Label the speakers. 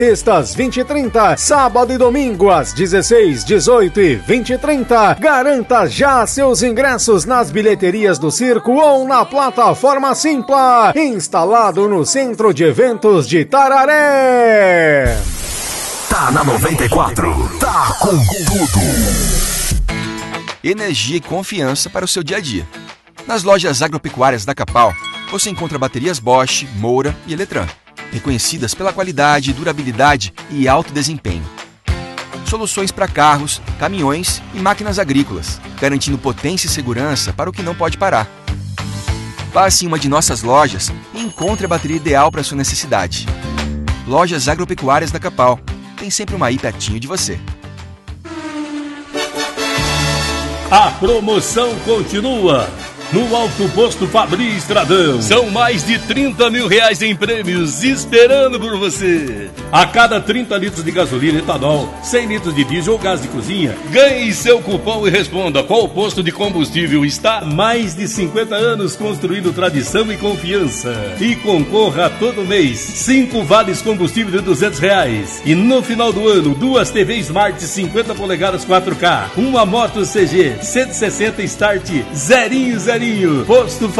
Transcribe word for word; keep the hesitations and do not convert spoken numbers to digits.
Speaker 1: Estas vinte e trinta, sábado e domingo às dezesseis, dezoito e vinte e trinta. Garanta já seus ingressos nas bilheterias do circo ou na plataforma Simpla, instalado no Centro de Eventos de Tararé.
Speaker 2: Tá na noventa e quatro, tá com tudo.
Speaker 3: Energia e confiança para o seu dia a dia. Nas lojas agropecuárias da Capal, você encontra baterias Bosch, Moura e Eletran, reconhecidas pela qualidade, durabilidade e alto desempenho. Soluções para carros, caminhões e máquinas agrícolas, garantindo potência e segurança para o que não pode parar. Passe em uma de nossas lojas e encontre a bateria ideal para sua necessidade. Lojas agropecuárias da Capal. Tem sempre uma aí pertinho de você.
Speaker 4: A promoção continua no Alto Posto Fabri Estradão. São mais de trinta mil reais em prêmios esperando por você. A cada trinta litros de gasolina e etanol, cem litros de diesel ou gás de cozinha, ganhe seu cupom e responda qual posto de combustível está há mais de cinquenta anos construindo tradição e confiança. E concorra todo mês cinco vales combustível de duzentos reais. E no final do ano, duas T V Smart cinquenta polegadas quatro K, uma moto C G cento e sessenta Start zerinho zerinho. Posto